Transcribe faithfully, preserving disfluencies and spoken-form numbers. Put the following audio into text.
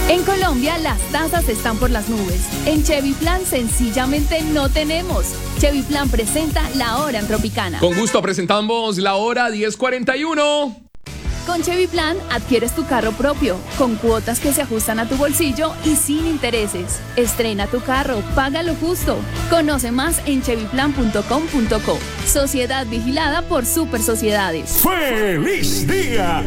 En Colombia las tasas están por las nubes. En Chevy Plan sencillamente no tenemos. Chevy Plan presenta La Hora en Tropicana. Con gusto presentamos La Hora diez cuarenta y uno. Con Chevy Plan adquieres tu carro propio, con cuotas que se ajustan a tu bolsillo y sin intereses. Estrena tu carro, paga lo justo. Conoce más en chevy plan punto com punto co. Sociedad vigilada por Super Sociedades. ¡Feliz Día